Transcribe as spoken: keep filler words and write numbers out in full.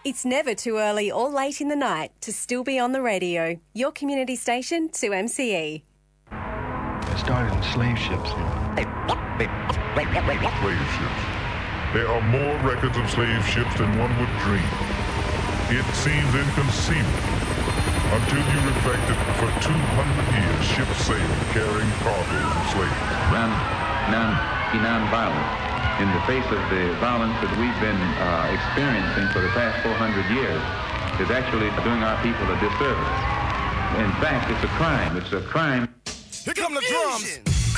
It's never too early or late in the night to still be on the radio. Your community station, two M C E. It started in slave ships. Slave ships. There are more records of slave ships than one would dream. It seems inconceivable until you reflect that for two hundred years ships sailed carrying cargoes of slaves. Non, non, non-violent. In the face of the violence that we've been uh, experiencing for the past four hundred years, is actually doing our people a disservice. In fact, it's a crime. It's a crime. Here come the drums.